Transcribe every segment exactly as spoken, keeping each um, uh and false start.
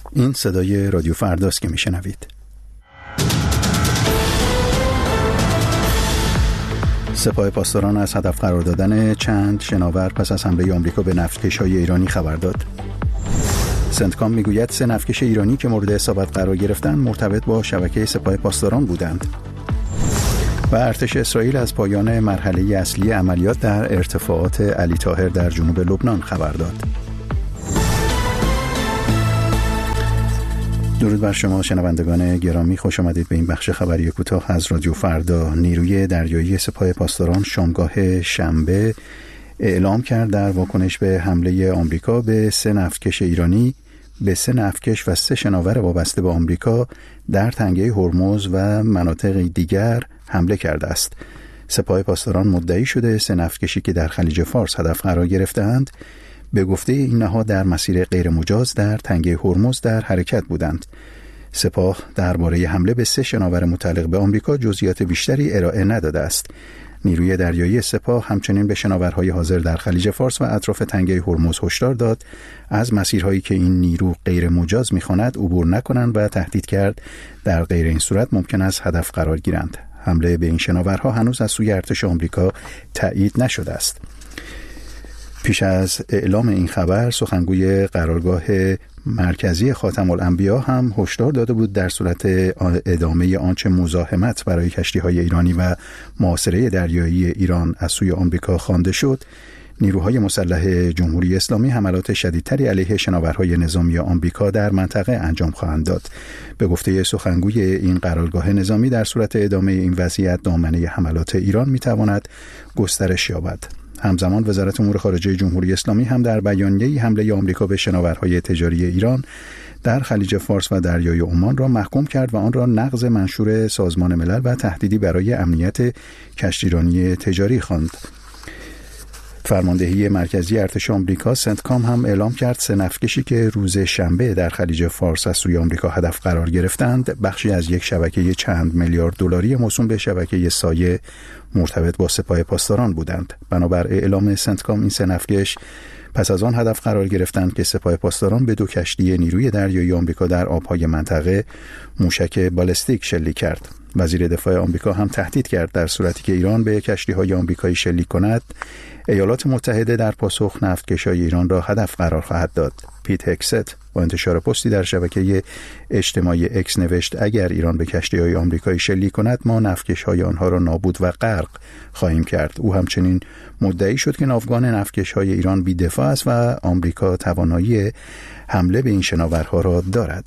این صدای رادیو فرداست که میشنوید. سپاه پاسداران از هدف قرار دادن چند شناور پس از حمله آمریکا به نفتکش‌های ایرانی خبر داد. سنتکام میگوید سه نفتکش ایرانی که مورد اصابت قرار گرفتند مرتبط با شبکه سپاه پاسداران بودند. و ارتش اسرائیل از پایان مرحله اصلی عملیات در ارتفاعات علی طاهر در جنوب لبنان خبر داد. درود بر شما شنوندگان گرامی، خوش آمدید به این بخش خبری کوتاه از رادیو فردا. نیروی دریایی سپاه پاسداران شامگاه شنبه اعلام کرد در واکنش به حمله آمریکا به سه نفتکش ایرانی به سه نفتکش و سه شناور وابسته به آمریکا در تنگه هرمز و مناطق دیگر حمله کرده است. سپاه پاسداران مدعی شده سه نفتکشی که در خلیج فارس هدف قرار گرفتند به گفته این نهاد در مسیر غیر مجاز در تنگه هرمز در حرکت بودند. سپاه درباره حمله به سه شناور متعلق به آمریکا جزئیات بیشتری ارائه نداده است. نیروی دریایی سپاه همچنین به شناورهای حاضر در خلیج فارس و اطراف تنگه هرمز هشدار داد از مسیرهایی که این نیرو غیر مجاز می‌خواند عبور نکنند و تهدید کرد در غیر این صورت ممکن است هدف قرار گیرند. حمله به این شناورها هنوز از سوی ارتش آمریکا تایید نشده است. پیش از اعلام این خبر سخنگوی قرارگاه مرکزی خاتم الانبیا هم هشدار داده بود در صورت ادامه آنچه مزاحمت برای کشتی‌های ایرانی و محاصره دریایی ایران از سوی آمریکا خوانده شد، نیروهای مسلح جمهوری اسلامی حملات شدیدتری علیه شناورهای نظامی آمریکا در منطقه انجام خواهند داد. به گفته سخنگوی این قرارگاه نظامی در صورت ادامه این وضعیت دامنه حملات ایران میتواند گسترش یابد. همزمان وزارت امور خارجه جمهوری اسلامی هم در بیانیه‌ای حمله آمریکا به شناورهای تجاری ایران در خلیج فارس و دریای عمان را محکوم کرد و آن را نقض منشور سازمان ملل و تهدیدی برای امنیت کشتیرانی تجاری خواند. فرماندهی مرکزی ارتش آمریکا سنتکام هم اعلام کرد سه نفتکشی که روز شنبه در خلیج فارس از سوی آمریکا هدف قرار گرفتند بخشی از یک شبکه چند میلیارد دلاری موسوم به شبکه سایه مرتبط با سپاه پاسداران بودند. بنابر اعلام سنتکام این سه نفتکش پس از آن هدف قرار گرفتند که سپاه پاسداران به دو کشتی نیروی دریایی آمریکا در آبهای منطقه موشک بالستیک شلیک کرد. وزیر دفاع آمریکا هم تهدید کرد در صورتی که ایران به کشتی‌های آمریکایی شلیک کند، ایالات متحده در پاسخ نفتکش‌های ایران را هدف قرار خواهد داد. پیت هکست با انتشار پستی در شبکه اجتماعی اکس نوشت اگر ایران به کشتی‌های آمریکایی شلیک کند ما نفتکش‌های آنها را نابود و غرق خواهیم کرد. او همچنین مدعی شد که ناوگان نفتکش‌های ایران بی‌دفاع است و آمریکا توانایی حمله به این شناورها را دارد.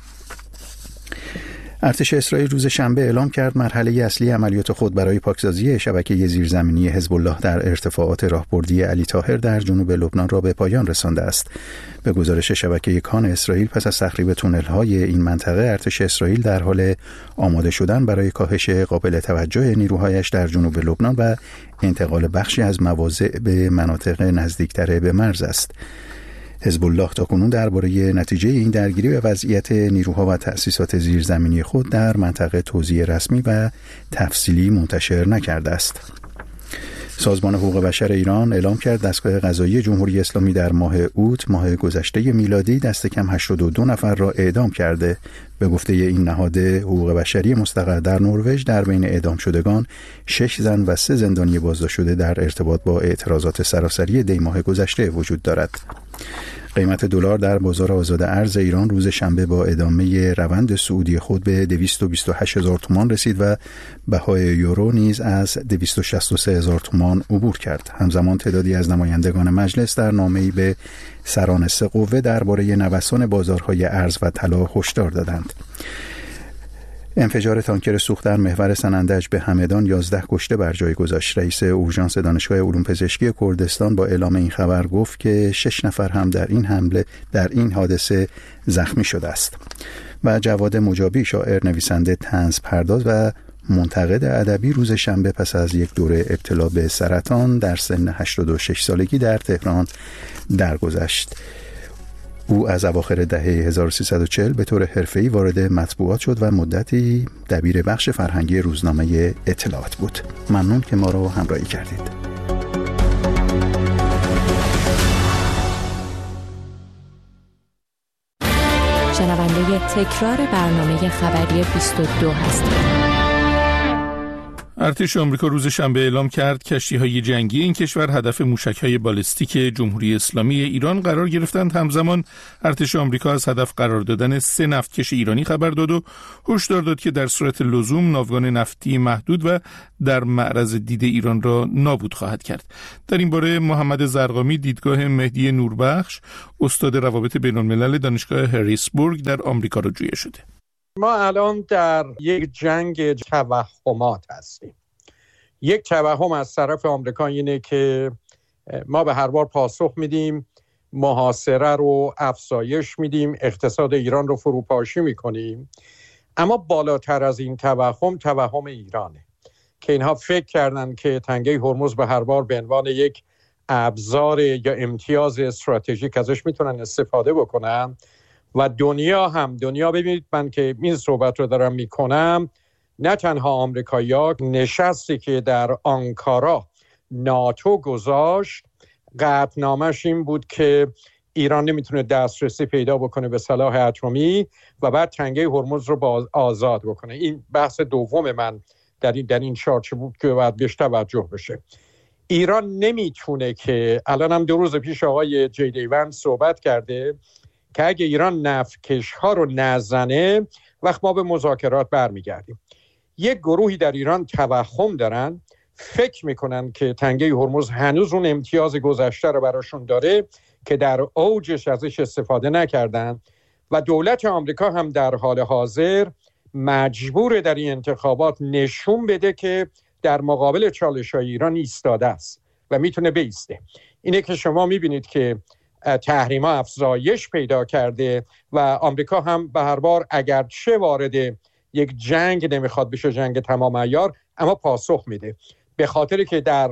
ارتش اسرائیل روز شنبه اعلام کرد مرحله اصلی عملیات خود برای پاکسازی شبکه زیرزمینی حزب الله در ارتفاعات راهبردی علی طاهر در جنوب لبنان را به پایان رسانده است. به گزارش شبکه کان اسرائیل پس از تخریب تونل‌های این منطقه، ارتش اسرائیل در حال آماده شدن برای کاهش قابل توجه نیروهایش در جنوب لبنان و انتقال بخشی از مواضع به مناطق نزدیکتر به مرز است. حزب الله تاکنون درباره نتیجه این درگیری و وضعیت نیروها و تأسیسات زیرزمینی خود در منطقه توضیح رسمی و تفصیلی منتشر نکرده است. سازمان حقوق بشر ایران اعلام کرد دستگاه قضایی جمهوری اسلامی در ماه اوت ماه گذشته میلادی دست کم هشتاد و دو نفر را اعدام کرده. به گفته این نهاد حقوق بشری مستقر در نروژ در بین اعدام شدگان شش زن و سه زندانی بازداشت شده در ارتباط با اعتراضات سراسری دی ماه گذشته وجود دارد. قیمت دلار در بازار آزاد ارز ایران روز شنبه با ادامه روند صعودی خود به دویست و بیست و هشت هزار تومان رسید و بهای یورو نیز از دویست و شصت و سه هزار تومان عبور کرد. همزمان تعدادی از نمایندگان مجلس در نامه‌ای به سران سه قوه درباره نوسان بازارهای ارز و طلا هشدار دادند. انفجار تانکر سوخت در محور سنندج به همدان یازده کشته بر جای گذاشت. رئیس اورژانس دانشگاه علوم پزشکی کردستان با اعلام این خبر گفت که شش نفر هم در این حمله در این حادثه زخمی شده است. و جواد مجابی، شاعر، نویسنده، طنز پرداز و منتقد ادبی، روز شنبه پس از یک دوره ابتلا به سرطان در سن هشتاد و شش سالگی در تهران درگذشت. او از اواخر دهه هزار و سیصد و چهل به طور حرفه‌ای وارد مطبوعات شد و مدتی دبیر بخش فرهنگی روزنامه اطلاعات بود. ممنون که ما را همراهی کردید. شنونده تکرار برنامه خبری بیست و دو هستید. ارتش آمریکا روز شنبه اعلام کرد کشتی‌های جنگی این کشور هدف موشک‌های بالستیک جمهوری اسلامی ایران قرار گرفتند. همزمان ارتش آمریکا از هدف قرار دادن سه نفتکش ایرانی خبر داد و هشدار داد که در صورت لزوم ناوگان نفتی محدود و در معرض دید ایران را نابود خواهد کرد. در این باره محمد زرقامی دیدگاه مهدی نوربخش، استاد روابط بین‌الملل دانشگاه هریسبورگ در آمریکا را جویا شده. ما الان در یک جنگ توهمات هستیم. یک توهم از طرف آمریکا اینه که ما به هر بار پاسخ میدیم، محاصره رو افزایش میدیم، اقتصاد ایران رو فروپاشی میکنیم. اما بالاتر از این توهم، توهم ایرانه که اینها فکر کردن که تنگه هرمز به هر بار به عنوان یک ابزار یا امتیاز استراتژیک ازش میتونن استفاده بکنن و دنیا هم دنیا ببینید، من که این صحبت رو دارم میکنم، نه تنها آمریکایی‌ها، نشستی که در آنکارا ناتو گذاشت قطعنامه‌اش این بود که ایران نمیتونه دسترسی پیدا بکنه به سلاح اتمی و بعد تنگه هرمز رو باز آزاد بکنه. این بحث دوم من در این در این چارچوب بود که باید بهش توجه بشه. ایران نمیتونه که الان هم دو روز پیش آقای جی دی ونس صحبت کرده که اگه ایران نفتکش ها رو نزنه وقت ما به مذاکرات برمیگردیم. یک گروهی در ایران توهم دارن، فکر میکنن که تنگه هرمز هنوز اون امتیاز گذشته رو براشون داره که در اوجش ازش استفاده نکردن و دولت آمریکا هم در حال حاضر مجبور در این انتخابات نشون بده که در مقابل چالش‌های ایران ایستاده است و میتونه بایسته. اینه که شما میبینید که تحریما افزایش پیدا کرده و آمریکا هم به هر بار اگرچه وارد یک جنگ نمیخواد بشه، جنگ تمام عیار، اما پاسخ میده، به خاطری که در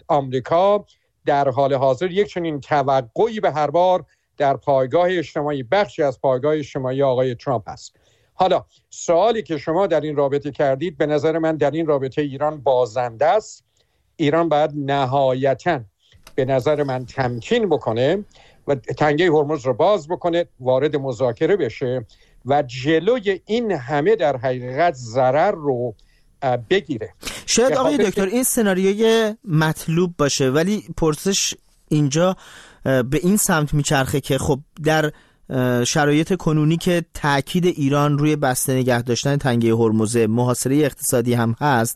آمریکا در حال حاضر یک چنین توقعی به هر بار در پایگاه اجتماعی، بخشی از پایگاه اجتماعی آقای ترامپ هست. حالا سوالی که شما در این رابطه کردید، به نظر من در این رابطه ایران بازنده است. ایران باید نهایتاً به نظر من تمکین بکنه و تنگه هرمز رو باز بکنه، وارد مذاکره بشه و جلوی این همه در حقیقت ضرر رو بگیره. شاید آقای دکتر این سناریوی مطلوب باشه، ولی پرسش اینجا به این سمت میچرخه که خب در شرایط کنونی که تاکید ایران روی بسته نگه داشتن تنگه هرمز، محاصره اقتصادی هم هست،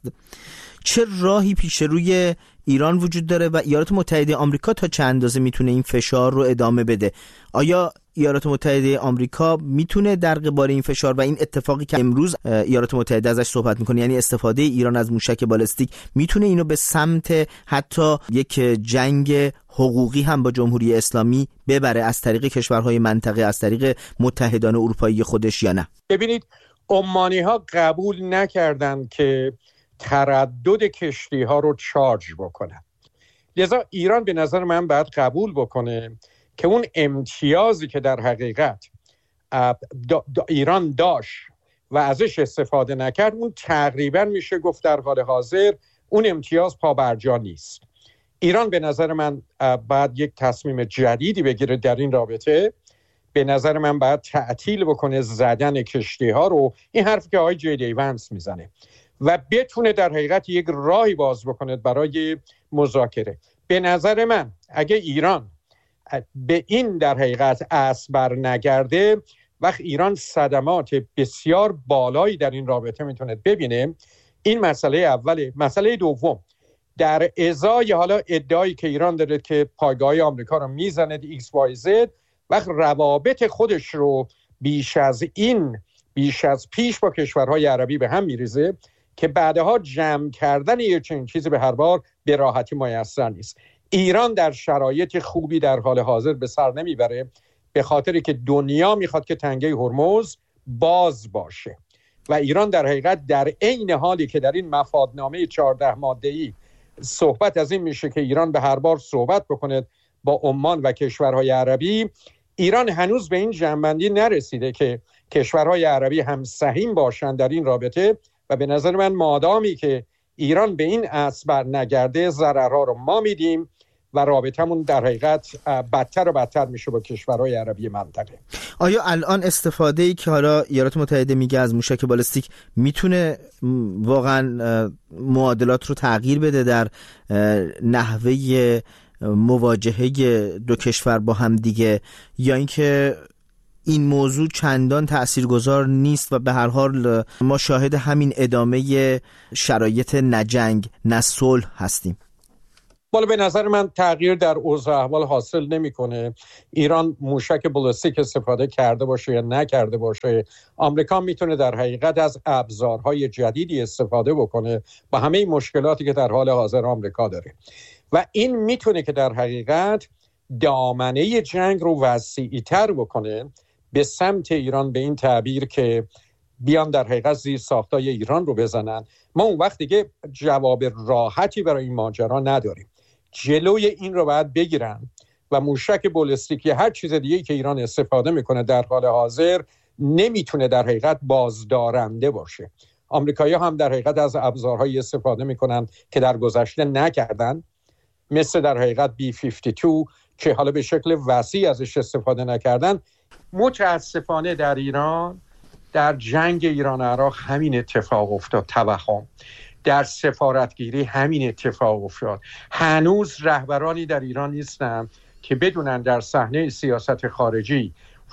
چه راهی پیش روی ایران وجود داره و ایالات متحده آمریکا تا چند اندازه میتونه این فشار رو ادامه بده؟ آیا ایالات متحده آمریکا میتونه در قبال این فشار و این اتفاقی که امروز ایالات متحده ازش صحبت میکنه، یعنی استفاده ایران از موشک بالستیک، میتونه اینو به سمت حتی یک جنگ حقوقی هم با جمهوری اسلامی ببره از طریق کشورهای منطقه، از طریق متحدان اروپایی خودش یا نه؟ ببینید، عمانی ها قبول نکردن که تردد کشتی ها رو چارج بکنن، لذا ایران به نظر من باید قبول بکنه که اون امتیازی که در حقیقت دا دا ایران داشت و ازش استفاده نکرد، اون تقریبا میشه گفت در حال حاضر اون امتیاز پابرجا نیست. ایران به نظر من باید یک تصمیم جدیدی بگیره در این رابطه. به نظر من باید تعطیل بکنه زدن کشتی ها رو، این حرفی که آقای جی دی ونس میزنه، و بتونه در حقیقت یک راهی باز بکنه برای مذاکره. به نظر من اگه ایران به این در حقیقت اسب بر نگرده، وقت ایران صدمات بسیار بالایی در این رابطه میتونه ببینه. این مسئله اوله. مسئله دوم، در ازای حالا ادعایی که ایران داره که پایگاه آمریکا رو میزنه ایکس وای زد، وقت روابط خودش رو بیش از این بیش از پیش با کشورهای عربی به هم میریزه که بعدها جمع کردن یه چنین چیزی به هر بار به راحتی میسر نیست. ایران در شرایط خوبی در حال حاضر به سر نمیبره، به خاطری که دنیا میخواد که تنگه هرمز باز باشه و ایران در حقیقت در عین حالی که در این مفادنامه چهارده ماده‌ای صحبت از این میشه که ایران به هر بار صحبت بکنه با عمان و کشورهای عربی، ایران هنوز به این جنبندی نرسیده که کشورهای عربی هم سهیم باشن در این رابطه و به نظر من مادامی که ایران به این اسب بر نگرده، ضررها رو ما میدیم و رابطمون در حقیقت بدتر و بدتر میشه با کشورهای عربی منطقه. آیا الان استفاده‌ای که حالا ایالات متحده میگه از موشک بالستیک میتونه واقعا معادلات رو تغییر بده در نحوه مواجهه دو کشور با هم دیگه، یا اینکه این موضوع چندان تأثیرگذار نیست و به هر حال ما شاهد همین ادامه شرایط نجنگ نه صلح هستیم؟ بالا به نظر من تغییر در اوضاع احوال حاصل نمیکنه. ایران موشک بالستیک استفاده کرده باشه یا نکرده باشه، آمریکا میتونه در حقیقت از ابزارهای جدیدی استفاده بکنه با همه مشکلاتی که در حال حاضر آمریکا داره و این میتونه که در حقیقت دامنه جنگ رو وسیع‌تر بکنه به سمت ایران، به این تعبیر که بیان در حقیقت زیر ساختای ایران رو بزنن. ما اون وقت دیگه جواب راحتی برای این ماجرا نداریم. جلوی این رو باید بگیرن و موشک بالستیک یا هر چیز دیگه‌ای که ایران استفاده میکنه در حال حاضر نمیتونه در حقیقت بازدارنده باشه. آمریکایی‌ها هم در حقیقت از ابزارهایی استفاده میکنن که در گذشته نکردن، مثل در حقیقت بی پنجاه و دو که حالا به شکل وسیع ازش استفاده نکردن. متاسفانه در ایران در جنگ ایران عراق همین اتفاق افتاد. توهم در سفارتگیری همین اتفاق افتاد. هنوز رهبرانی در ایران نیستن که بدونن در صحنه سیاست خارجی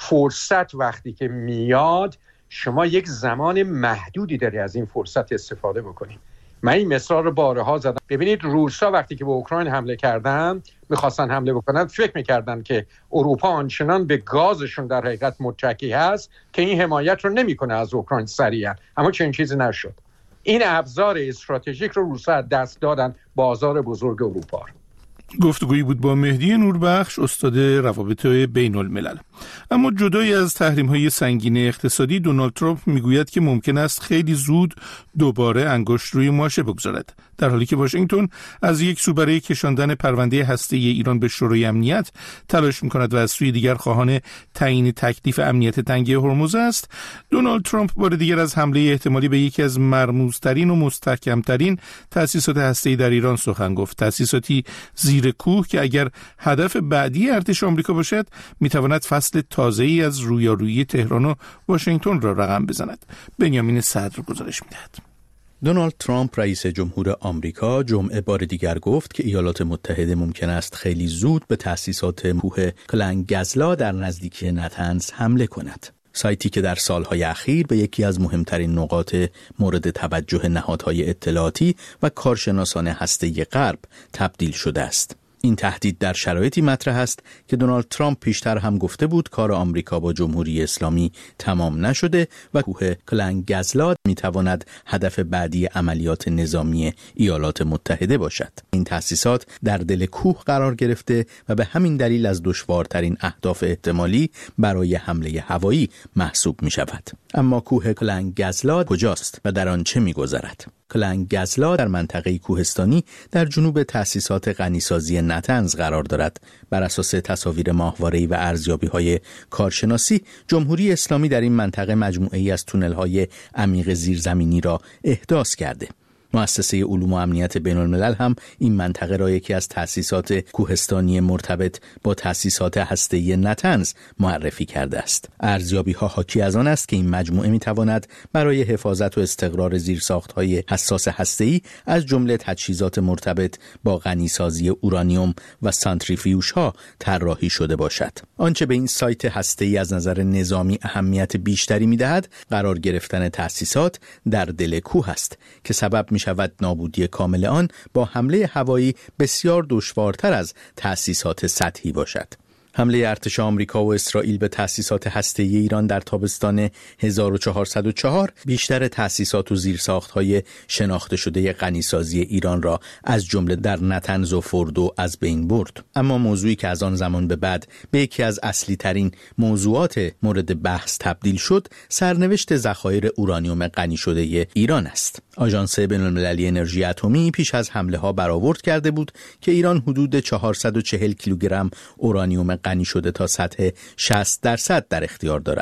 فرصت وقتی که میاد شما یک زمان محدودی داری از این فرصت استفاده بکنید. من این مثال رو بارها زدم. ببینید روسا وقتی که به اوکراین حمله کردن، میخواستن حمله بکنن، فکر میکردن که اروپا آنچنان به گازشون در حقیقت متکی هست که این حمایت رو نمیکنه از اوکراین سریعا، اما چنین چیزی نشد. این ابزار استراتژیک رو روسا دست دادن بازار بزرگ اروپا. گفتگویی بود با مهدی نوربخش، استاد روابط بین الملل. اما جدای از تحریم‌های سنگین اقتصادی، دونالد ترامپ میگوید که ممکن است خیلی زود دوباره انگشت روی ماشه بگذارد، در حالی که واشنگتن از یک سو برای کشاندن پرونده هسته‌ای ایران به شورای امنیت تلاش می‌کند و از سوی دیگر خواهان تعیین تکلیف امنیت تنگه هرمز است. دونالد ترامپ بار دیگر از حمله احتمالی به یکی از مرموزترین و مستحکمترین تأسیسات هسته‌ای در ایران سخن گفت. تأسیساتی زیر کوه که اگر هدف بعدی ارتش آمریکا باشد میتواند فصل تازه‌ای از رویارویی تهران و واشنگتن را رقم بزند. بنیامین صدر گزارش می‌دهد. دونالد ترامپ رئیس جمهور آمریکا جمعه بار دیگر گفت که ایالات متحده ممکن است خیلی زود به تأسیسات کوه کلنگزلا در نزدیکی نتنز حمله کند. سایتی که در سالهای اخیر به یکی از مهمترین نقاط مورد توجه نهادهای اطلاعاتی و کارشناسان هسته‌ای غرب تبدیل شده است. این تهدید در شرایطی مطرح است که دونالد ترامپ پیشتر هم گفته بود کار آمریکا با جمهوری اسلامی تمام نشده و کوه کلنگزلا میتواند هدف بعدی عملیات نظامی ایالات متحده باشد. این تأسیسات در دل کوه قرار گرفته و به همین دلیل از دشوارترین اهداف احتمالی برای حمله هوایی محسوب می شود. اما کوه کلنگزلا کجاست و در آن چه می گذرد؟ کلنگزلا در منطقه کوهستانی در جنوب تأسیسات غنیسازی نتنز قرار دارد. بر اساس تصاویر ماهواره‌ای و ارزیابی‌های کارشناسی، جمهوری اسلامی در این منطقه مجموعه‌ای از تونل‌های عمیق زیرزمینی را احداث کرده. مؤسسه علوم و امنیت بین الملل هم این منطقه را یکی از تأسیسات کوهستانی مرتبط با تأسیسات هسته‌ای نتنز معرفی کرده است. ارزیابی‌ها حاکی از آن است که این مجموعه می‌تواند برای حفاظت و استقرار زیرساخت‌های حساس هسته‌ای از جمله تجهیزات مرتبط با غنیسازی اورانیوم و سانتریفیوژها طراحی شده باشد. آنچه به این سایت هسته‌ای از نظر نظامی اهمیت بیشتری می‌دهد، قرار گرفتن تأسیسات در دل کوه است که سبب می شود نابودی کامل آن با حمله هوایی بسیار دشوارتر از تأسیسات سطحی باشد. حمله ارتش آمریکا و اسرائیل به تأسیسات هسته‌ای ایران در تابستان هزار و چهارصد و چهار بیشتر تأسیسات و زیرساخت‌های شناخته شده غنیسازی ایران را از جمله در نتنز و فردو از بین برد. اما موضوعی که از آن زمان به بعد به یکی از اصلی ترین موضوعات مورد بحث تبدیل شد، سرنوشت ذخایر اورانیوم غنی شده ایران است. آژانس بین‌المللی انرژی اتمی پیش از حمله‌ها برآورد کرده بود که ایران حدود چهارصد و چهل کیلوگرم اورانیوم غنی شده تا سطح شصت درصد در اختیار دارد.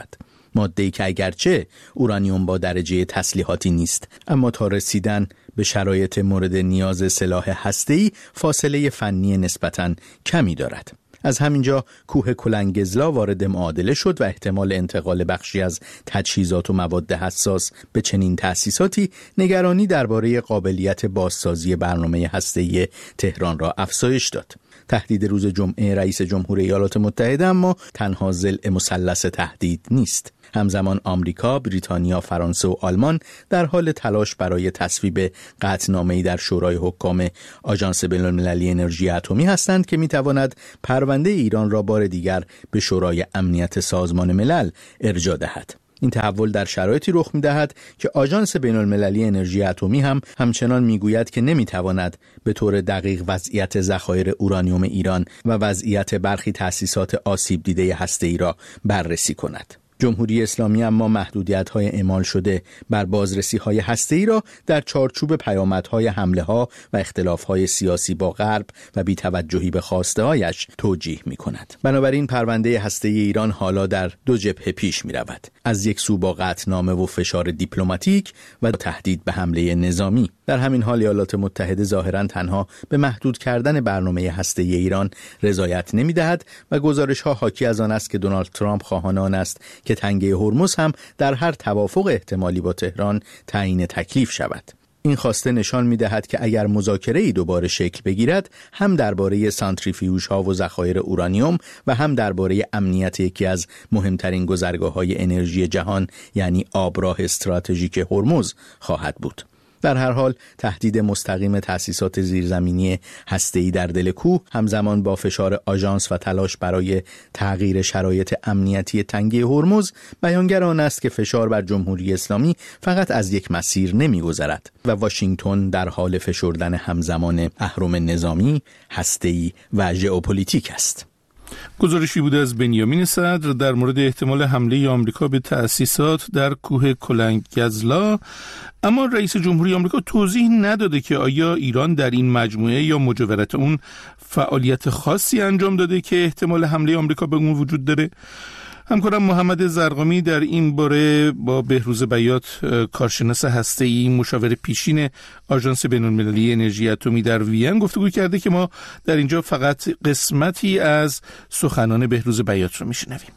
ماده‌ای که اگرچه اورانیوم با درجه تسلیحاتی نیست، اما تا رسیدن به شرایط مورد نیاز سلاح هسته‌ای فاصله فنی نسبتاً کمی دارد. از همینجا کوه کلنگزلا وارد معادله شد و احتمال انتقال بخشی از تجهیزات و مواد حساس به چنین تأسیساتی نگرانی درباره قابلیت بازسازی برنامه هسته‌ای تهران را افزایش داد. تهدید روز جمعه رئیس جمهور ایالات متحده اما تنها ضلع مثلث تهدید نیست. همزمان آمریکا، بریتانیا، فرانسه و آلمان در حال تلاش برای تصویب قطعنامه‌ای در شورای حکام آژانس بین‌المللی انرژی اتمی هستند که می‌تواند پرونده ایران را بار دیگر به شورای امنیت سازمان ملل ارجاع دهد. این تحول در شرایطی رخ می‌دهد که آژانس بین‌المللی انرژی اتمی هم همچنان می‌گوید که نمی‌تواند به طور دقیق وضعیت ذخایر اورانیوم ایران و وضعیت برخی تأسیسات آسیب دیده هسته‌ای را بررسی کند. جمهوری اسلامی اما محدودیت‌های اعمال شده بر بازرسی‌های هسته‌ای را در چارچوب پیامدهای حمله‌ها و اختلاف‌های سیاسی با غرب و بی‌توجهی به خواسته‌هایش توجیه می‌کند. بنابراین پرونده هسته‌ای ایران حالا در دو جبهه پیش می‌رود. از یک سو با قطعنامه و فشار دیپلماتیک و تهدید به حمله نظامی. در همین حال ایالات متحده ظاهراً تنها به محدود کردن برنامه هسته‌ای ایران رضایت نمی‌دهد و گزارش‌ها حاکی از آن است که دونالد ترامپ خواهان آن است که تنگه هرمز هم در هر توافق احتمالی با تهران تعیین تکلیف شود. این خواسته نشان می‌دهد که اگر مذاکره‌ای دوباره شکل بگیرد، هم درباره سانتریفیوژها و ذخایر اورانیوم و هم درباره امنیت یکی از مهمترین گذرگاه‌های انرژی جهان یعنی آبراه استراتژیک هرمز خواهد بود. در هر حال تهدید مستقیم تأسیسات زیرزمینی هسته‌ای در دل کوه همزمان با فشار آژانس و تلاش برای تغییر شرایط امنیتی تنگه هرمز بیانگر آن است که فشار بر جمهوری اسلامی فقط از یک مسیر نمی‌گذرد و واشنگتن در حال فشردن همزمان اهرم نظامی، هسته‌ای و ژئوپلیتیک است. گزارشی بوده از بنیامین صدر در مورد احتمال حمله آمریکا به تأسیسات در کوه کلنگزلا. اما رئیس جمهوری آمریکا توضیح نداده که آیا ایران در این مجموعه یا مجاورت اون فعالیت خاصی انجام داده که احتمال حمله آمریکا به اون وجود داره. همکارم محمد زرقامی در این باره با بهروز بیات، کارشناس هسته‌ای، مشاور پیشین آژانس بین‌المللی انرژی اتمی در وین گفتگو کرده که ما در اینجا فقط قسمتی از سخنان بهروز بیات رو میشنویم.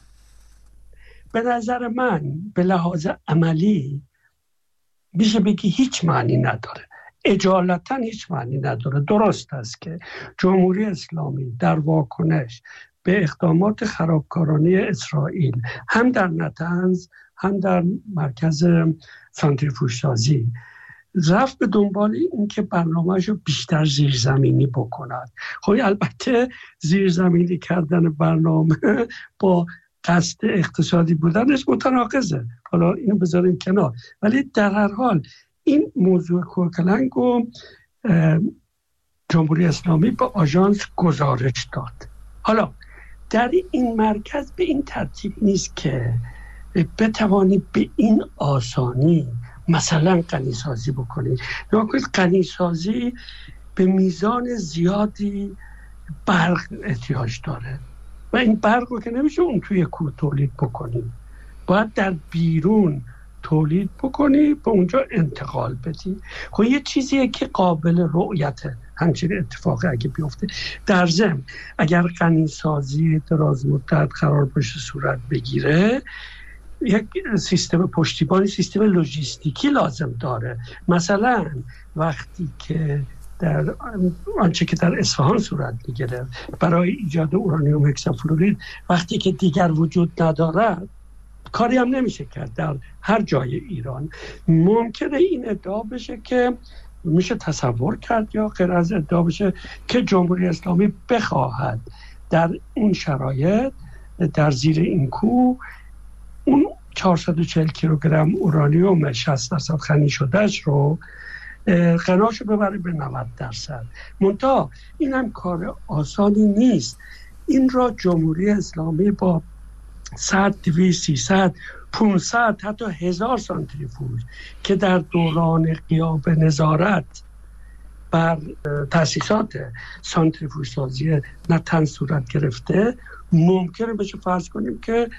به نظر من به لحاظ عملی میشه بگی هیچ معنی نداره، اجالتا هیچ معنی نداره. درست است که جمهوری اسلامی در واکنش به اقدامات خرابکارانه اسرائیل هم در نتنز هم در مرکز سانتریفوژسازی رفت به دنبال این که برنامه‌اش رو بیشتر زیرزمینی بکند. خب البته زیرزمینی کردن برنامه با قصد اقتصادی بودنش متناقضه، حالا اینو بذاریم کنار، ولی در هر حال این موضوع کوهکلنگ رو جمهوری اسلامی به آژانس گزارش داد. حالا در این مرکز به این ترتیب نیست که بتوانی به این آسانی مثلا غنیسازی بکنی. یا که غنیسازی به میزان زیادی برق احتیاج داره و این برق رو که نمیشه اون توی کوه تولید بکنی، باید در بیرون تولید بکنی، به اونجا انتقال بدی. خب یه چیزیه که قابل رؤیته همچین اتفاقی اگه بیفته. در ضمن اگر غنیسازی دراز مدت قرار باشه صورت بگیره، یک سیستم پشتیبانی، سیستم لوجستیکی لازم داره. مثلا وقتی که در آنچه که در اصفهان صورت میگیره برای ایجاد اورانیوم هکسافلورید، وقتی که دیگر وجود ندارد کاری هم نمیشه کرد در هر جای ایران. ممکنه این ادعا بشه که میشه تصور کرد یا غیر از ادعا بشه که جمهوری اسلامی بخواهد در این شرایط در زیر این کوه اون چهارصد و چهل کیلوگرم اورانیوم شصت درصد غنی شدهش رو غناشو ببره به نود درصد. منتها این هم کار آسانی نیست. این را جمهوری اسلامی با صد، دویست، سیصد، پانصد حتی هزار سانتریفوژ که در دوران غیاب نظارت بر تأسیسات سانتریفوژ سازی نتنز صورت گرفته، ممکنه بشه فرض کنیم که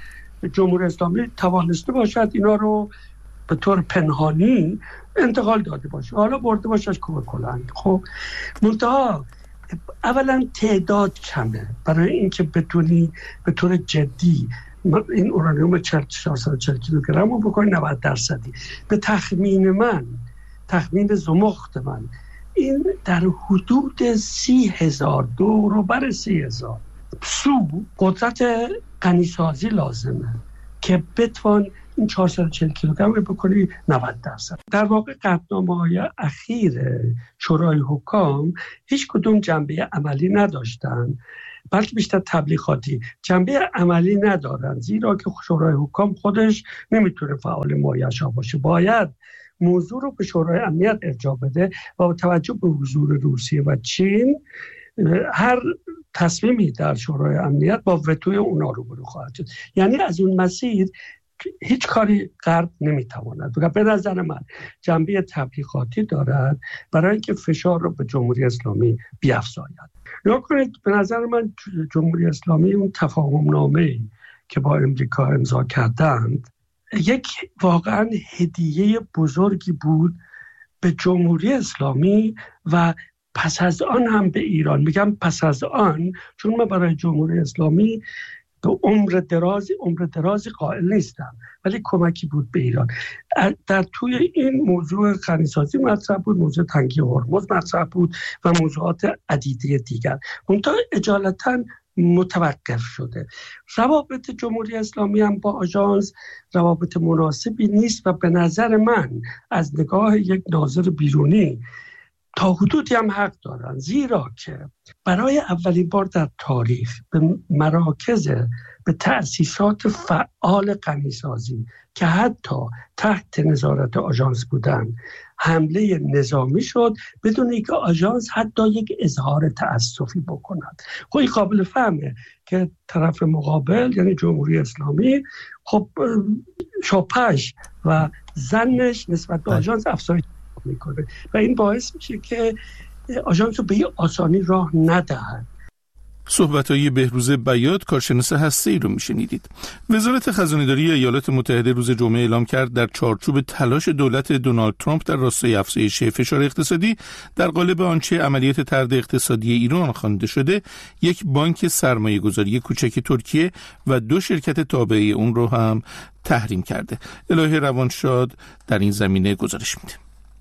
جمهوری اسلامی توانسته باشد اینا رو به طور پنهانی انتقال داده باشه، حالا برده باشش کوه کلنگ. خب منتها اولا تعداد کمه برای اینکه بتونی به طور جدی این اورانیوم چهارصد و چهل کیلوگرم رو بکنی نود درصدی. به تخمین من، تخمین زمخت من، این در حدود سی هزار دو رو بر سی هزار سو قدرت غنیسازی لازمه که بتوان این چهارصد و چهل کیلوگرم رو بکنی نود درصد. در واقع قطعنامه‌های اخیر شورای حکام هیچ کدوم جنبه عملی نداشتن، بلکه بیشتر تبلیغاتی. جنبه عملی ندارن، زیرا که شورای حکام خودش نمیتونه فعال مایحشا باشه، باید موضوع رو به شورای امنیت ارجاع بده و با توجه به حضور روسیه و چین هر تصمیمی در شورای امنیت با وتوی اونا روبرو خواهد شد. یعنی از اون مسیر هیچ کاری غرب نمیتواند. و به نظر من جنبه تبلیغاتی دارد برای اینکه فشار رو به جمهوری اسلامی بیفزاید. نگاه کنید، به نظر من جمهوری اسلامی اون تفاهم نامه‌ای که با امریکا امضا کردند یک واقعا هدیه بزرگی بود به جمهوری اسلامی و پس از آن هم به ایران. میگم پس از آن چون من برای جمهوری اسلامی به عمر دراز عمر درازی قائل نیستم، ولی کمکی بود به ایران. در توی این موضوع غنیسازی مطرح بود، موضوع تنگی هرمز مطرح بود و موضوعات عدیده دیگر. منتها اجالتا متوقف شده. روابط جمهوری اسلامی هم با آژانس روابط مناسبی نیست و به نظر من از نگاه یک ناظر بیرونی تا حدودی هم حق دارن، زیرا که برای اولین بار در تاریخ به مراکز، به تأسیسات فعال غنیسازی که حتی تحت نظارت آژانس بودن حمله نظامی شد بدون اینکه آژانس حتی یک اظهار تأسفی بکند. خب این قابل فهمه که طرف مقابل یعنی جمهوری اسلامی خب شاپش و زنش نسبت به آژانس افزایش میکنه و این باعث میشه که آژانس رو به این آسانی راه ندهد. صحبت‌های بهروز بیات، کارشناس هسته‌ای رو میشنیدید. وزارت خزانه‌داری ایالات متحده روز جمعه اعلام کرد در چارچوب تلاش دولت دونالد ترامپ در راستای افزایش فشار اقتصادی در قالب آنچه عملیات طرد اقتصادی ایران خوانده شده، یک بانک سرمایه‌گذاری کوچک ترکیه و دو شرکت تابعه اون رو هم تحریم کرده. الهه روانشاد در این زمینه گزارش میده.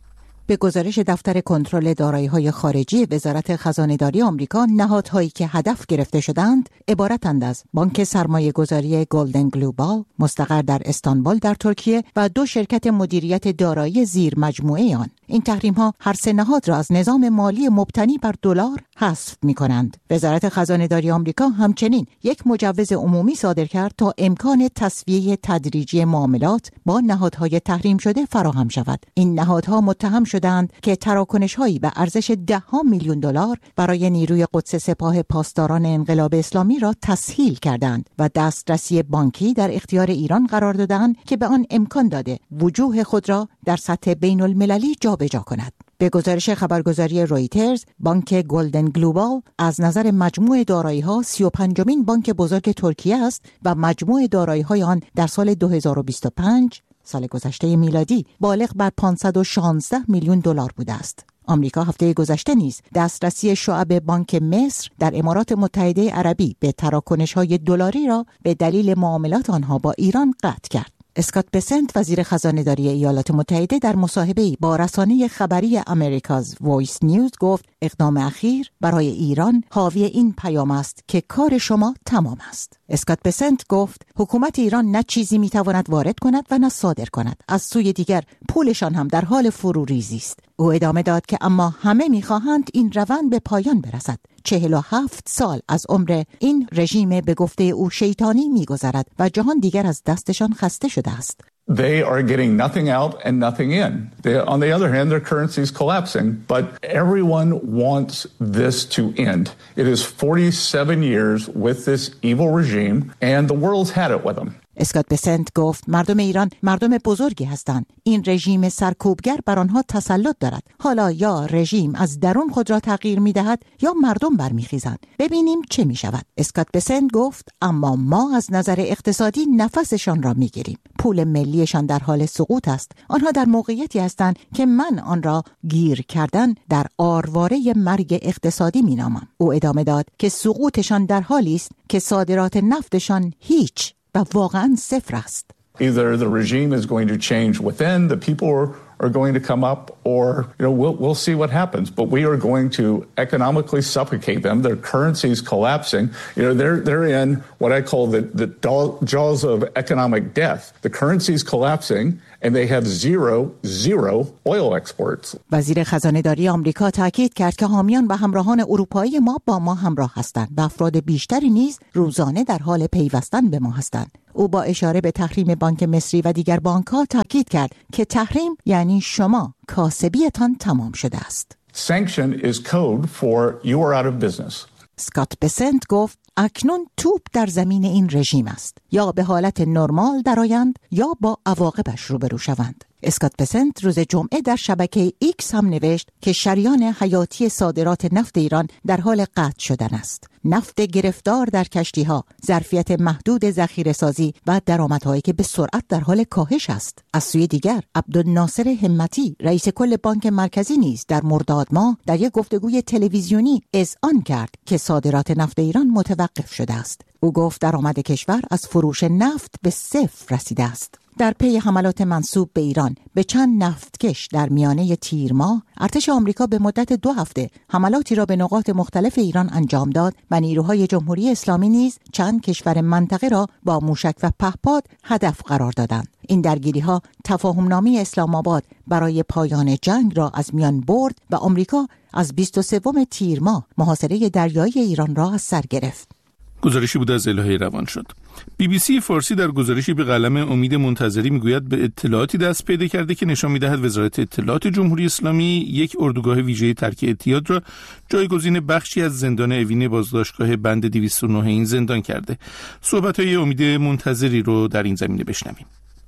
به گزارش دفتر کنترل دارایی‌های خارجی وزارت خزانه‌داری آمریکا، نهادهایی که هدف گرفته شدند عبارتند از بانک سرمایه‌گذاری گلدن گلوبال مستقر در استانبول در ترکیه و دو شرکت مدیریت دارایی زیر مجموعه آن. این تحریم‌ها هر سه نهاد را از نظام مالی مبتنی بر دلار حذف می‌کنند. وزارت خزانه‌داری آمریکا همچنین یک مجوز عمومی صادر کرد تا امکان تسویه تدریجی معاملات با نهادهای تحریم شده فراهم شود. این نهادها متهم شدند که تراکنش‌هایی به ارزش ده ها میلیون دلار برای نیروی قدس سپاه پاسداران انقلاب اسلامی را تسهیل کردند و دسترسی بانکی در اختیار ایران قرار دادند که به آن امکان داده وجوه خود را در سطح بین المللی جابجا کند. به گزارش خبرگزاری رویترز، بانک گلدن گلوبال از نظر مجموع دارایی‌ها سی و پنجمین بانک بزرگ ترکیه است و مجموع دارایی‌های آن در سال دو هزار و بیست و پنج سال گذشته میلادی بالغ بر پانصد و شانزده میلیون دلار بوده است. آمریکا هفته گذشته نیز دسترسی شعب بانک مصر در امارات متحده عربی به تراکنش‌های دلاری را به دلیل معاملات آنها با ایران قطع کرد. اسکات بسنت، وزیر خزانه‌داری ایالات متحده، در مصاحبه‌ای با رسانه خبری امریکاز وایس نیوز گفت اقدام اخیر برای ایران حاوی این پیام است که کار شما تمام است. اسکات بسنت گفت حکومت ایران نه چیزی میتواند وارد کند و نه صادر کند. از سوی دیگر پولشان هم در حال فروریزی است. او ادامه داد که اما همه میخواهند این روند به پایان برسد. چهل و هفت سال از عمر این رژیم به گفته او شیطانی میگذرد و جهان دیگر از دستشان خسته شده است. They are getting nothing out and nothing in. They, on the other hand, their currency is collapsing, but everyone wants this to end. It is forty-seven years with this evil regime, and the world's had it with them. اسکات بسنت گفت مردم ایران مردم بزرگی هستند. این رژیم سرکوبگر بر آنها تسلط دارد. حالا یا رژیم از درون خود را تغییر می‌دهد یا مردم برمیخیزند. ببینیم چه می‌شود. اسکات بسنت گفت اما ما از نظر اقتصادی نفسشان را می‌گیریم. پول ملیشان در حال سقوط است. آنها در موقعیتی هستند که من آن را گیر کردن در آرواره مرگ اقتصادی می‌نامم. او ادامه داد که سقوطشان در حالی است که صادرات نفتشان هیچ و واقعا صفر است. Either the regime is going to change within, the people are, are going to come up, or you know we'll we'll see what happens. But we are going to economically suffocate them. Their currency is collapsing. You know they're they're in what I call the the jaws of economic death. The currency is collapsing, and they have zero zero oil exports. وزیر خزانه‌داری آمریکا تاکید کرد که حامیان و همراهان اروپایی ما با ما همراه هستند و افراد بیشتری نیز روزانه در حال پیوستن به ما هستند. او با اشاره به تحریم بانک مصری و دیگر بانک‌ها تاکید کرد که تحریم یعنی شما کاسبیتان تمام شده است. Sanction is code for you are out of business. اسکات بسنت گفت اکنون توپ در زمین این رژیم است. یا به حالت نرمال درآیند یا با عواقبش روبرو شوند. اسکات بسنت روز جمعه در شبکه ایکس هم نوشت که شریان حیاتی صادرات نفت ایران در حال قطع شدن است. نفت گرفتار در کشتی‌ها، ظرفیت محدود ذخیره‌سازی و درآمدهایی که به سرعت در حال کاهش است. از سوی دیگر، عبدالناصر همتی، رئیس کل بانک مرکزی نیز در مرداد ماه در یک گفتگوی تلویزیونی اذعان کرد که صادرات نفت ایران متوقف شده است. او گفت درآمد کشور از فروش نفت به صفر رسیده است. در پی حملات منسوب به ایران به چند نفتکش در میانه تیر ماه، ارتش آمریکا به مدت دو هفته حملاتی را به نقاط مختلف ایران انجام داد و نیروهای جمهوری اسلامی نیز چند کشور منطقه را با موشک و پهپاد هدف قرار دادند. این درگیری‌ها تفاهمنامه اسلام آباد برای پایان جنگ را از میان برد و آمریکا از بیست و سوم تیر ماه محاصره دریایی ایران را از سر گرفت. گزارشی بود از الهه روان شد. بی بی سی فارسی در گزارشی به قلم امید منتظری میگوید به اطلاعاتی دست پیدا کرده که نشان میدهد وزارت اطلاعات جمهوری اسلامی یک اردوگاه ویژه ترک اعتیاد را جایگزین بخشی از زندان اوین بازداشتگاه بند دویست و نه این زندان کرده. صحبت‌های امید منتظری رو در این زمینه بشنویم.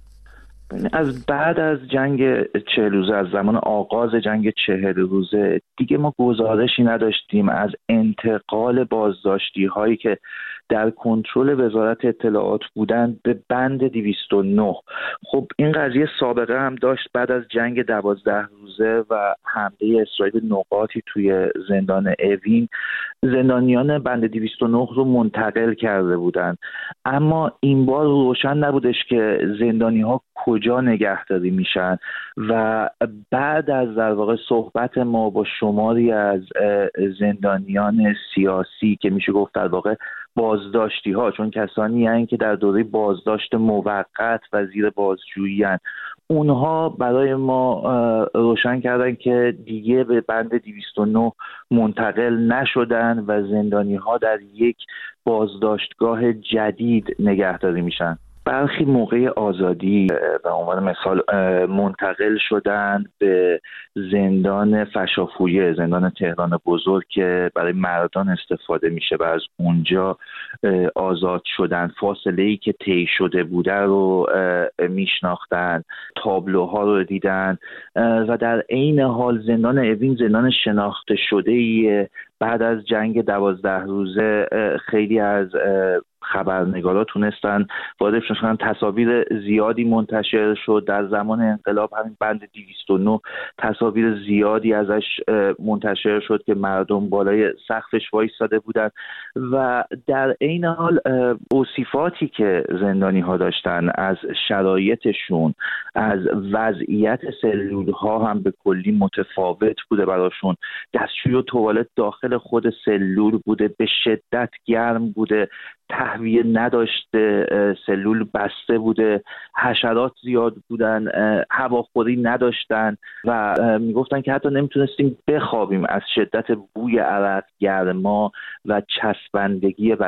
از بعد از جنگ چهل روزه، از زمان آغاز جنگ چهل روزه دیگه ما گزارشی نداشتیم از انتقال بازداشتی هایی که در کنترل وزارت اطلاعات بودند به بند دویست و نه. خب این قضیه سابقه هم داشت. بعد از جنگ دوازده روزه و حمله اسرائیل نقاطی توی زندان اوین، زندانیان بند دویست و نه رو منتقل کرده بودند، اما این بار روشن نبودش که زندانی ها کجا نگهداری میشن و بعد از در واقع صحبت ما با شماری از زندانیان سیاسی که میشه گفت در واقع بازداشتی ها، چون کسانی هستند که در دوره بازداشت موقت و زیر بازجویی هستند، اونها برای ما روشن کردن که دیگه به بند دویست و نه منتقل نشدن و زندانی ها در یک بازداشتگاه جدید نگهداری میشن. برخی موقع آزادی به عنوان مثال منتقل شدن به زندان فشافویه، زندان تهران بزرگ که برای مردان استفاده میشه و از اونجا آزاد شدن. فاصله‌ای که طی شده بوده رو میشناختن، تابلوها رو دیدن و در عین حال زندان اوین زندان شناخته شده‌ایه. بعد از جنگ دوازده روزه خیلی از خبرنگارا تونستن وارد شدن، تصاویر زیادی منتشر شد. در زمان انقلاب همین بند دویست و نه تصاویر زیادی ازش منتشر شد که مردم بالای سقفش وایساده بودن و در عین حال اوصافاتی که زندانی ها داشتن از شرایطشون، از وضعیت سلول ها هم به کلی متفاوت بوده براشون. دستشویی و توالت داخل خود سلول بوده، به شدت گرم بوده، تهویه نداشته، سلول بسته بوده، حشرات زیاد بودن، هواخوری نداشتن و میگفتن که حتی نمیتونستیم بخوابیم از شدت بوی عرق، گرما و چسبندگی بدن.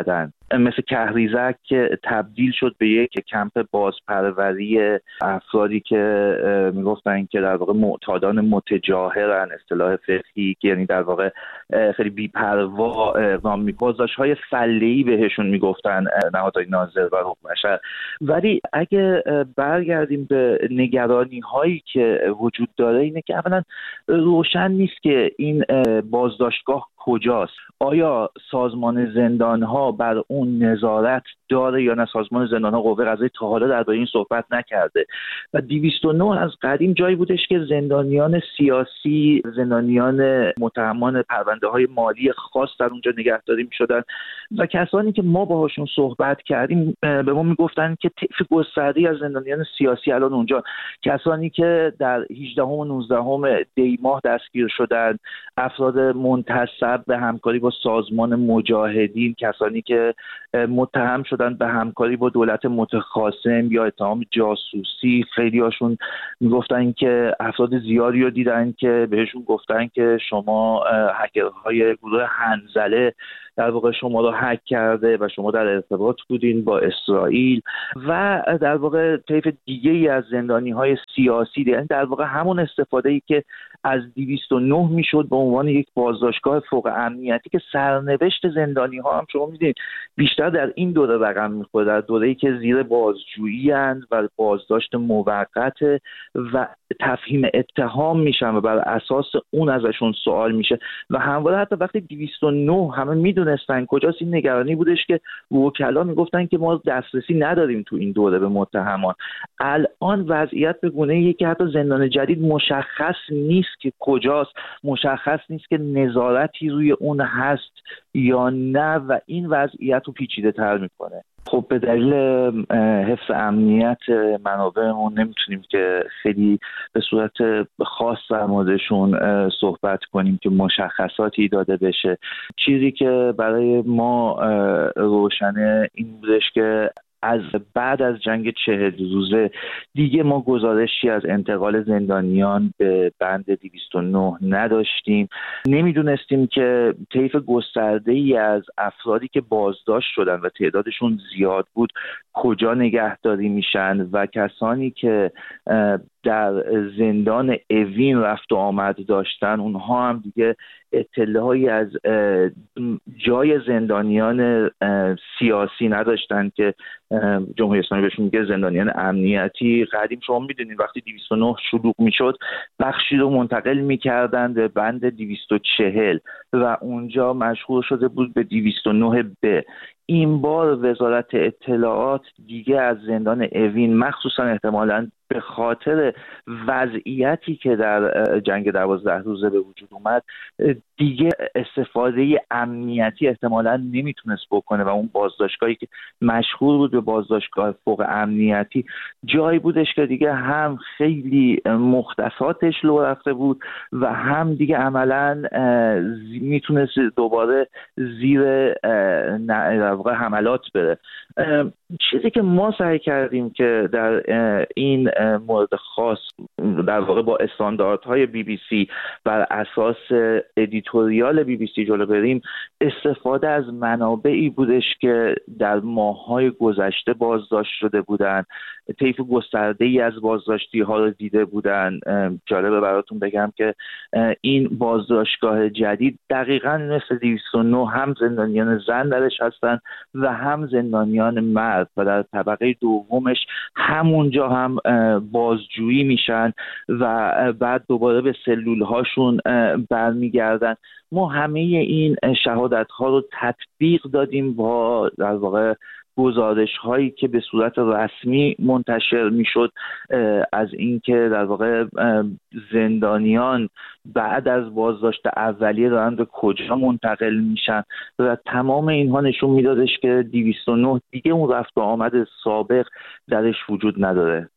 مثل کهریزک که تبدیل شد به یک کمپ بازپروری افرادی که میگفتن که در واقع معتادان متجاهرن، اصطلاح فقهی که یعنی در واقع خیلی بی‌پروا اقدام می بازداشت‌های فله‌ای بهشون میگفتن نهادهای ناظر و حکم بشر. ولی اگه برگردیم به نگرانی هایی که وجود داره اینه که اولا روشن نیست که این بازداشتگاه کجاست. آیا سازمان زندان‌ها بر اون نظارت داره یا نه؟ سازمان زندان‌ها قوه قضاییه تا حالا درباره این صحبت نکرده و دویست و نه از قدیم جایی بودش که زندانیان سیاسی، زندانیان متهمان پرونده‌های مالی خاص در اونجا نگهداری می‌شدن و کسانی که ما باهاشون صحبت کردیم به ما میگفتن که طیف گسترده‌ای از زندانیان سیاسی الان اونجا، کسانی که در هجدهم و نوزدهم دی ماه دستگیر شدن، افراد منتسب به همکاری با سازمان مجاهدین، کسانی که متهم شدن به همکاری با دولت متخاصم یا اتهام جاسوسی. خیلی هاشون میگفتن که افراد زیادی رو دیدن که بهشون گفتن که شما هکرهای گروه حنظله در واقع شما رو هک کرده و شما در ارتباط بودین با اسرائیل و در واقع طیف دیگه ای از زندانی های سیاسی. یعنی در واقع همون استفاده ای که از دویست و نه میشد به عنوان یک بازداشتگاه فوق امنیتی که سرنوشت زندانی ها هم شما میدونید بیشتر در این دوره رقم میخوره، در دوره‌ای که زیر بازجویی اند و بازداشت موقت و تفهیم اتهام میشن و بر اساس اون ازشون سوال میشه و همواره حتی وقتی دویست و نه همه میدونستن کجاست، این نگرانی بودش که وکلا میگفتن که ما دسترسی نداریم تو این دوره به متهمان. الان وضعیت به گونه‌ایه که حتی زندان جدید مشخص نیست که کجاست، مشخص نیست که نظارتی روی اون هست یا نه و این وضعیت رو پیچیده تر میکنه. خب به دلیل حفظ امنیت منابعمون نمیتونیم که خیلی به صورت خاص در موردشون صحبت کنیم که مشخصاتی داده بشه. چیزی که برای ما روشنه این بودش که از بعد از جنگ چهل روزه دیگه ما گزارشی از انتقال زندانیان به بند دویست و نه نداشتیم. نمیدونستیم که طیف گسترده‌ای از افرادی که بازداشت شدن و تعدادشون زیاد بود کجا نگهداری میشن و کسانی که در زندان اوین رفت و آمد داشتن اونها هم دیگه اطلاعی از جای زندانیان سیاسی نداشتن که جمهوری اسلامی بهشون میگه زندانیان امنیتی. قدیم شما میدونید وقتی دویست و نه شلوغ میشد بخشی رو منتقل میکردن به بند دویست و چهل و اونجا مشغول شده بود به دویست و نه ب. این بار وزارت اطلاعات دیگه از زندان اوین مخصوصا احتمالاً به خاطر وضعیتی که در جنگ دوازده روزه به وجود اومد دیگه استفاده امنیتی احتمالاً نمیتونست بکنه و اون بازداشتگاهی که مشهور بود به بازداشتگاه فوق امنیتی جایی بودش که دیگه هم خیلی مختصاتش لو رفته بود و هم دیگه عملاً میتونست دوباره زیر در واقع حملات بره. چیزی که ما سعی کردیم که در این مورد خاص در واقع با استانداردهای بی بی سی بر اساس ادیتوریال بی بی سی جلو بریم، استفاده از منابعی بودش که در ماه‌های گذشته بازداشت شده بودن، طیف گسترده‌ای از بازداشتی ها رو دیده بودن. جالبه براتون بگم که این بازداشتگاه جدید دقیقاً مثل دویست و نه هم زندانیان زن درش هستن و هم زندانیان مرد و در طبقه دومش همونجا هم بازجویی میشن و بعد دوباره به سلول هاشون برمیگردن. ما همه این شهادت ها رو تطبیق دادیم با در واقع گزارش هایی که به صورت رسمی منتشر میشد از اینکه در واقع زندانیان بعد از بازداشت اولیه دارن به کجا منتقل میشن و تمام اینها نشون میدادش که دویست و نه دیگه اون رفت و آمد سابق درش وجود نداره.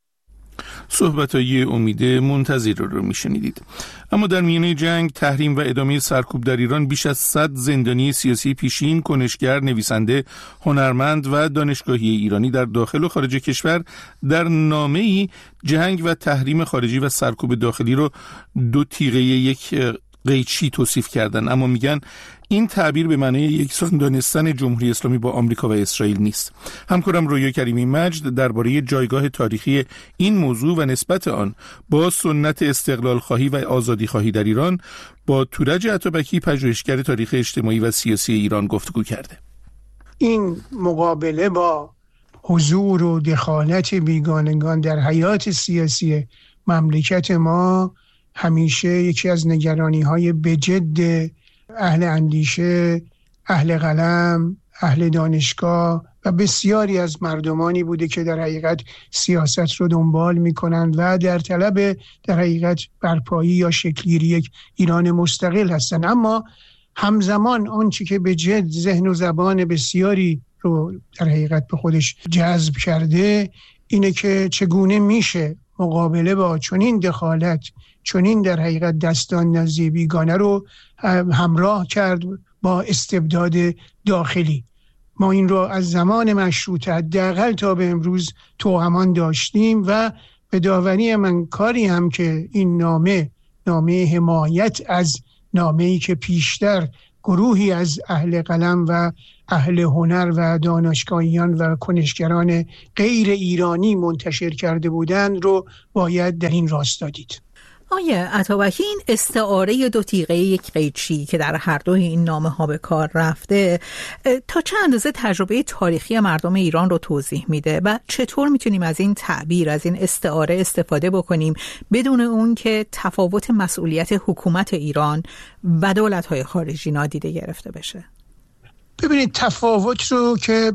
صحبت‌های امید منتظر رو میشنیدید. اما در میانه جنگ، تحریم و ادامه سرکوب در ایران بیش از صد زندانی سیاسی پیشین، کنشگر، نویسنده، هنرمند و دانشگاهی ایرانی در داخل و خارج کشور در نامه‌ای جنگ و تحریم خارجی و سرکوب داخلی رو دو تیغه یک قیچی توصیف کردن، اما میگن این تعبیر به معنی یکسان دانستن جمهوری اسلامی با آمریکا و اسرائیل نیست. همکارم رویا کریمی مجد درباره جایگاه تاریخی این موضوع و نسبت آن با سنت استقلال خواهی و آزادی خواهی در ایران با تورج عطابکی، پژوهشگر تاریخ اجتماعی و سیاسی ایران گفتگو کرده. این مقابله با حضور و دخالت بیگانگان در حیات سیاسی مملکت ما همیشه یکی از نگرانی‌های بجد اهل اندیشه، اهل قلم، اهل دانشگاه و بسیاری از مردمانی بوده که در حقیقت سیاست رو دنبال می‌کنند و در طلب در حقیقت برپایی یا شکل‌گیری یک ایران مستقل هستند. اما همزمان آنچه که به جد ذهن و زبان بسیاری رو در حقیقت به خودش جذب کرده اینه که چگونه میشه مقابله با چنین دخالت، چنین در حقیقت دستان نازی بیگانه رو همراه کرد با استبداد داخلی. ما این رو از زمان مشروطه حداقل تا به امروز توأمان داشتیم و به داوری من کاری هم که این نامه نامه حمایت از نامه‌ای که پیشتر گروهی از اهل قلم و اهل هنر و دانشگاهیان و کنشگران غیر ایرانی منتشر کرده بودند رو باید در این راستا دید. آیه عطابکی، این استعاره دو تیغه یک قیچی که در هر دو این نامه ها به کار رفته تا چه اندازه تجربه تاریخی مردم ایران رو توضیح میده و چطور میتونیم از این تعبیر، از این استعاره استفاده بکنیم بدون اون که تفاوت مسئولیت حکومت ایران و دولت‌های خارجی نادیده گرفته بشه؟ ببینید، تفاوت رو که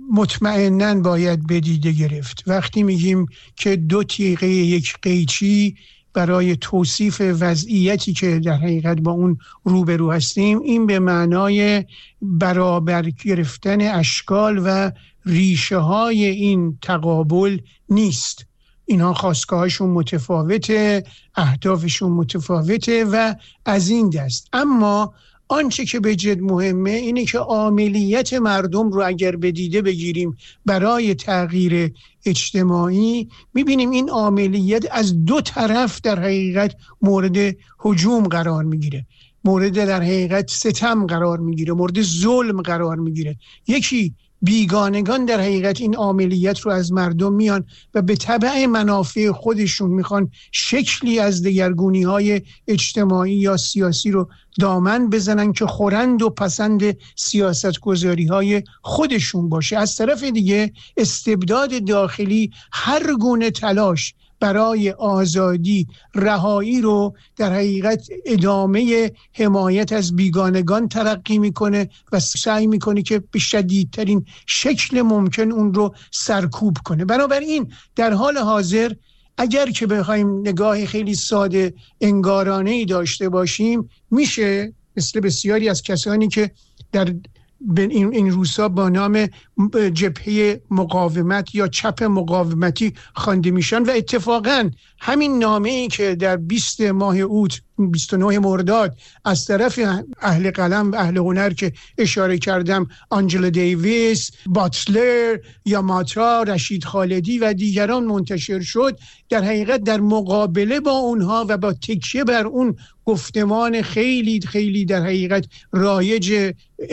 مطمئناً باید بدیده گرفت. وقتی میگیم که دو تیغه یک قیچی برای توصیف وضعیتی که در حقیقت با اون روبرو هستیم، این به معنای برابر گرفتن اشکال و ریشه های این تقابل نیست. اینها خواستگاهشون متفاوته، اهدافشون متفاوته و از این دست. اما آنچه که به جد مهمه اینه که عاملیت مردم رو اگر به دیده بگیریم برای تغییر اجتماعی، میبینیم این عاملیت از دو طرف در حقیقت مورد هجوم قرار میگیره، مورد در حقیقت ستم قرار میگیره، مورد ظلم قرار میگیره. یکی بیگانگان در حقیقت این عملیات رو از مردم میان و به تبع منافع خودشون میخوان شکلی از دگرگونی‌های اجتماعی یا سیاسی رو دامن بزنن که خورند و پسند سیاستگذاری‌های خودشون باشه. از طرف دیگه استبداد داخلی هر گونه تلاش برای آزادی، رهایی رو در حقیقت ادامه حمایت از بیگانگان ترقی میکنه و سعی میکنه که به شدیدترین شکل ممکن اون رو سرکوب کنه. بنابراین در حال حاضر اگر که بخوایم نگاه خیلی ساده انگارانه‌ای داشته باشیم، میشه مثل بسیاری از کسانی که در این این روزها با نام جبهه مقاومت یا چپ مقاومتی خوانده میشن و اتفاقا همین نامه‌ای که در بیست ماه اوت بیست و نه مرداد از طرف اهل قلم و اهل هنر که اشاره کردم، آنجلا دیویس، باتلر، یاماتا، رشید خالدی و دیگران منتشر شد، در حقیقت در مقابله با اونها و با تکیه بر اون گفتمان خیلی خیلی در حقیقت رایج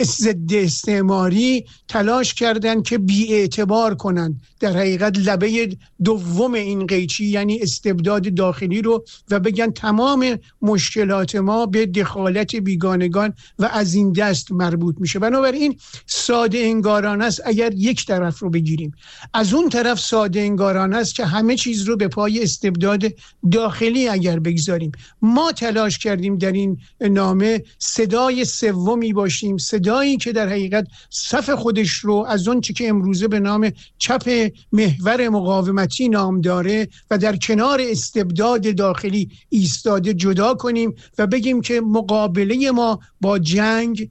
ضد استعماری تلاش کردند که بی‌اعتبار کنند در حقیقت لبه دوم این قیچی، یعنی استبداد داخلی رو، و بگن تمام مشکلات ما به دخالت بیگانگان و از این دست مربوط میشه. بنابراین ساده انگارانه است اگر یک طرف رو بگیریم، از اون طرف ساده انگارانه است که همه چیز رو به پای استبداد داخلی اگر بگذاریم. ما تلاش کردیم در این نامه صدای سومی باشیم، صدایی که در حقیقت صف خودش رو از اون چی که امروزه به نام چپ محور مقاومتی نام داره و در کنار استبداد داخلی ایستاده جدا کنیم و بگیم که مقابله ما با جنگ،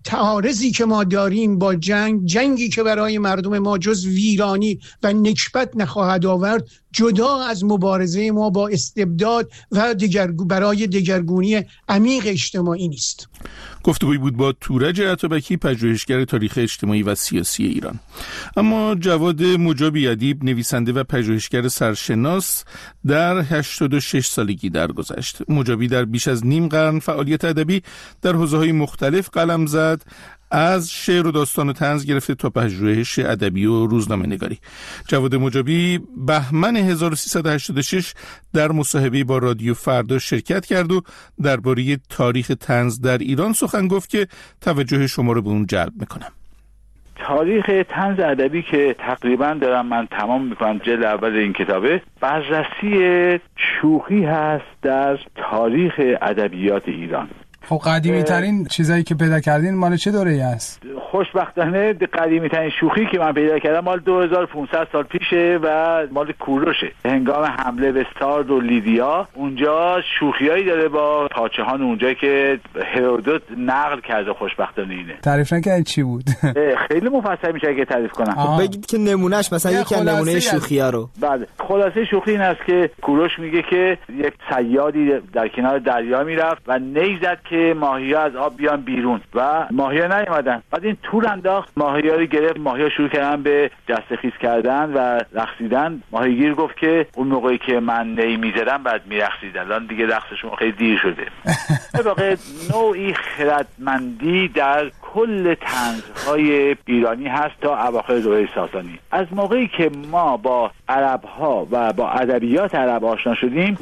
تعارضی که ما داریم با جنگ، جنگی که برای مردم ما جز ویرانی و نکبت نخواهد آورد، جدا از مبارزه ما با استبداد و دیگر برای دگرگونی عمیق اجتماعی نیست. گفتگویی بود با تورج عطابکی، پژوهشگر تاریخ اجتماعی و سیاسی ایران. اما جواد مجابی ادیب، نویسنده و پژوهشگر سرشناس، در هشتاد و شش سالگی درگذشت. مجابی در بیش از نیم قرن فعالیت ادبی در حوزه‌های مختلف قلم زد، از شعر و داستان و طنز گرفته تا پژوهش ادبی و روزنامه‌نگاری. جواد مجابی بهمن هزار و سیصد و هشتاد و شش در مصاحبه با رادیو فردا شرکت کرد و درباره تاریخ طنز در ایران سخن گفت که توجه شما رو به اون جلب میکنم. تاریخ طنز ادبی که تقریبا دارم من تمام میکنم، جلد اول این کتابه، بررسی شوخی هست در تاریخ ادبیات ایران. خب قدیمی ترین چیزایی که پیدا کردین مال چه دوره‌ای است؟ خوشبختانه قدیمی ترین شوخی که من پیدا کردم مال دو هزار و پانصد سال پیشه و مال کوروشه. هنگام حمله به سارد و لیدیا اونجا شوخیایی داره با پادشاهان اونجا که هرودوت نقل کرده. خوشبختانه اینه. تعریف نکنید چی بود؟ خیلی مفصل میشه اگه تعریف کنم. خب بگید که نمونهش مثلا یکی از نمونه شوخی‌ها رو. بله، خلاصه شوخی این است که کوروش میگه که یک صیادی در کنار دریا میرفت و نی زد که ماهی‌ها از آب بیان بیرون و ماهی‌ها نیومدن. بعد این تور انداخت، ماهی‌ها رو گرفت، ماهی‌ها شروع کردن به جستخیز کردن و رقصیدن. ماهیگیر گفت که اون موقعی که من نی می‌زدم بعد می‌رقصیدن، الان دیگه رقصشون خیلی دیر شده. به واقع نوعی خردمندی در کل طنزهای ایرانی هست تا اواخر دوره ساسانی. از موقعی که ما با عرب‌ها و با ادبیات عرب آشنا شدیم،